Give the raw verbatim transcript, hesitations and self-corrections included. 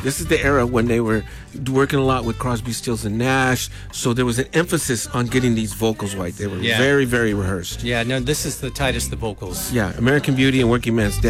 This is the era when they were working a lot with Crosby, Stills, and Nash. So there was an emphasis on getting these vocals right. They were Yeah. very, very rehearsed. Yeah, no, this is the tightest the vocals. Yeah, American Beauty and Working Man's Dead.